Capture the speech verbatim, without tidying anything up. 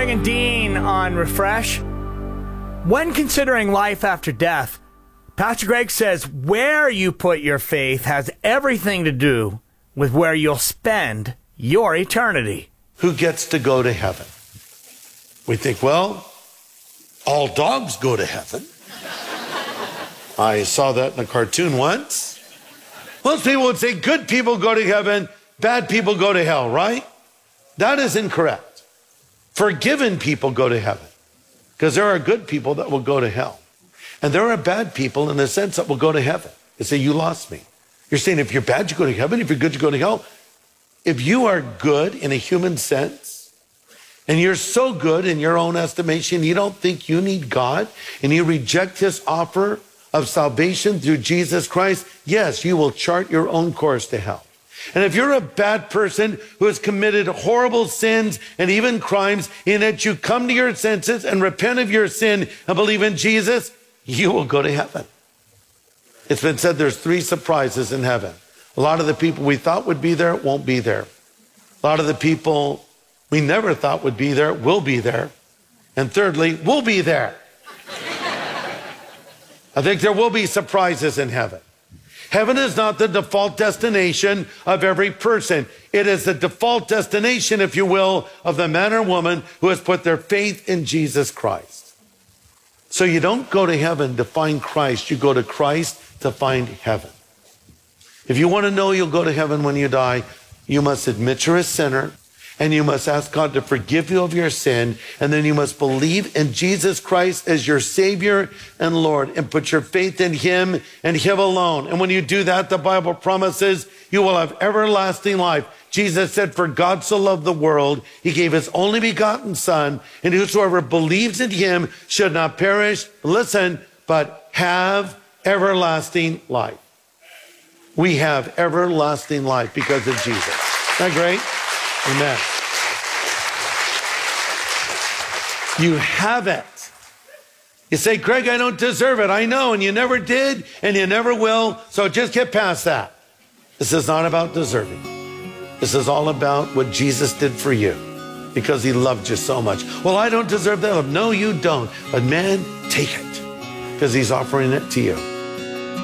Greg and Dean on Refresh. When considering life after death, Pastor Greg says where you put your faith has everything to do with where you'll spend your eternity. Who gets to go to heaven? We think, well, all dogs go to heaven. I saw that in a cartoon once. Most people would say good people go to heaven, bad people go to hell, right? That is incorrect. Forgiven people go to heaven because there are good people that will go to hell. And there are bad people in the sense that will go to heaven. They say, you lost me. You're saying if you're bad, you go to heaven. If you're good, you go to hell. If you are good in a human sense, and you're so good in your own estimation, you don't think you need God, and you reject his offer of salvation through Jesus Christ, yes, you will chart your own course to hell. And if you're a bad person who has committed horrible sins and even crimes, in that you come to your senses and repent of your sin and believe in Jesus, you will go to heaven. It's been said there's three surprises in heaven. A lot of the people we thought would be there won't be there. A lot of the people we never thought would be there will be there. And thirdly, we'll be there. I think there will be surprises in heaven. Heaven is not the default destination of every person. It is the default destination, if you will, of the man or woman who has put their faith in Jesus Christ. So you don't go to heaven to find Christ. You go to Christ to find heaven. If you want to know you'll go to heaven when you die, you must admit you're a sinner, and you must ask God to forgive you of your sin, and then you must believe in Jesus Christ as your Savior and Lord, and put your faith in him and him alone. And when you do that, the Bible promises you will have everlasting life. Jesus said, for God so loved the world, he gave his only begotten Son, and whosoever believes in him should not perish, listen, but have everlasting life. We have everlasting life because of Jesus. Isn't that great? Amen. You have it. You say, Greg, I don't deserve it. I know, and you never did, and you never will, so just get past that. This is not about deserving. This is all about what Jesus did for you because he loved you so much. Well, I don't deserve that love. No, you don't. But man, take it because he's offering it to you.